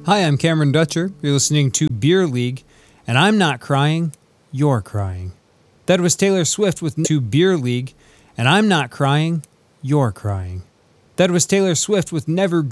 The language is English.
Hi, I'm Cameron Dutcher. You're listening to Beer League, and I'm not crying, you're crying. That was Taylor Swift with To Beer League, and I'm not crying, you're crying. That was Taylor Swift with Never